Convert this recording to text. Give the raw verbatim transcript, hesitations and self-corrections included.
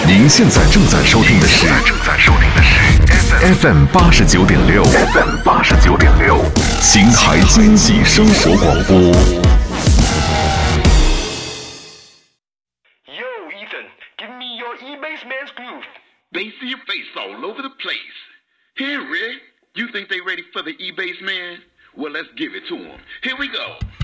您现在正在收听的是正在收听的是 F M 八十九点六 F M 八十九点六邢台经济生活广播。 Yo, Ethan, give me your E-Bass Man's groove. They see your face all over the place. Here, Rick, you think they ready for the E-Bass Man? Well, let's give it to them. Here we go.